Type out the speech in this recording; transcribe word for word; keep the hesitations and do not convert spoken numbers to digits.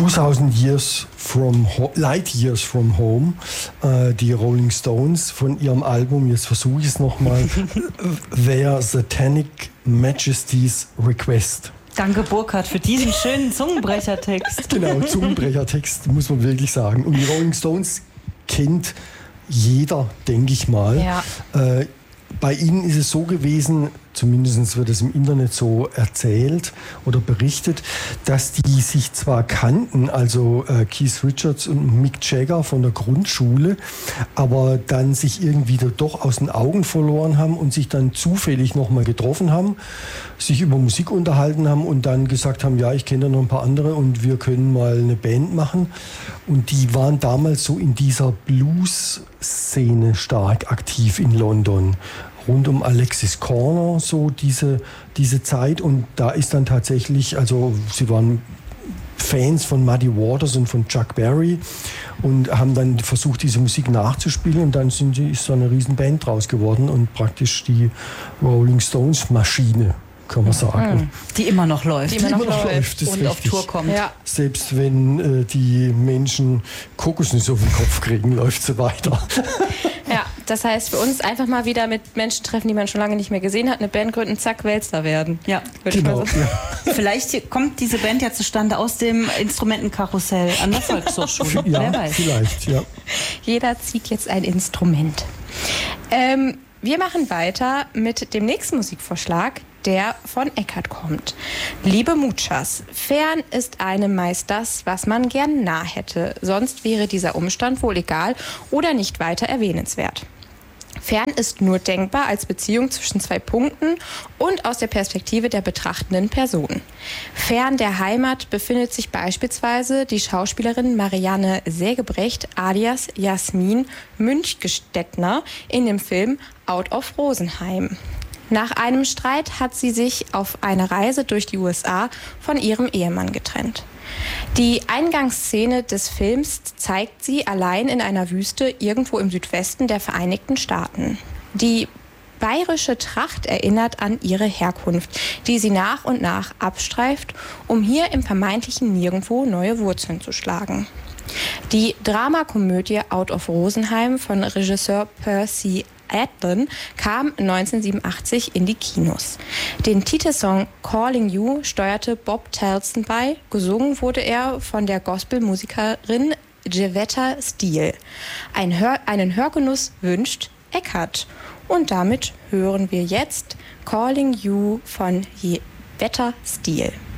zweitausend Years from Ho- Light Years from Home, äh, die Rolling Stones von ihrem Album, jetzt versuche ich es nochmal, Their Satanic Majesty's Request. Danke, Burkhard, für diesen schönen Zungenbrechertext. Genau, Zungenbrechertext, muss man wirklich sagen. Und die Rolling Stones kennt jeder, denke ich mal. Ja. Äh, bei ihnen ist es so gewesen, zumindest wird es im Internet so erzählt oder berichtet, dass die sich zwar kannten, also äh, Keith Richards und Mick Jagger von der Grundschule, aber dann sich irgendwie da doch aus den Augen verloren haben und sich dann zufällig nochmal getroffen haben, sich über Musik unterhalten haben und dann gesagt haben, ja, ich kenne da noch ein paar andere und wir können mal eine Band machen. Und die waren damals so in dieser Blues-Szene stark aktiv in London. Rund um Alexis Corner, so diese, diese Zeit. Und da ist dann tatsächlich, also sie waren Fans von Muddy Waters und von Chuck Berry und haben dann versucht, diese Musik nachzuspielen. Und dann sind sie, ist so eine riesen Band draus geworden und praktisch die Rolling Stones Maschine, kann man sagen. Die immer noch läuft. Die immer noch, immer noch läuft. läuft, das ist Und auf richtig. Tour kommt. Ja. Selbst wenn äh, die Menschen Kokosnüsse auf den Kopf kriegen, läuft sie weiter. Ja, das heißt für uns einfach mal wieder mit Menschen treffen, die man schon lange nicht mehr gesehen hat, eine Band gründen, zack, Weltstar werden. Ja, Würde ich Genau. mal so. Ja. vielleicht kommt diese Band ja zustande aus dem Instrumentenkarussell an der Volkshochschule. Wer Ja, weiß. vielleicht, ja. Jeder zieht jetzt ein Instrument. Ähm, wir machen weiter mit dem nächsten Musikvorschlag, der von Eckart kommt. Liebe Muchas, fern ist einem meist das, was man gern nah hätte. Sonst wäre dieser Umstand wohl egal oder nicht weiter erwähnenswert. Fern ist nur denkbar als Beziehung zwischen zwei Punkten und aus der Perspektive der betrachtenden Person. Fern der Heimat befindet sich beispielsweise die Schauspielerin Marianne Sägebrecht alias Jasmin Münchgestettner in dem Film Out of Rosenheim. Nach einem Streit hat sie sich auf eine Reise durch die U S A von ihrem Ehemann getrennt. Die Eingangsszene des Films zeigt sie allein in einer Wüste irgendwo im Südwesten der Vereinigten Staaten. Die bayerische Tracht erinnert an ihre Herkunft, die sie nach und nach abstreift, um hier im vermeintlichen Nirgendwo neue Wurzeln zu schlagen. Die Dramakomödie Out of Rosenheim von Regisseur Percy Adlon kam neunzehnhundertsiebenundachtzig in die Kinos. Den Titelsong Calling You steuerte Bob Telson bei. Gesungen wurde er von der Gospelmusikerin Jevetta Steele. Ein Hör- einen Hörgenuss wünscht Eckart. Und damit hören wir jetzt Calling You von Jevetta Steele.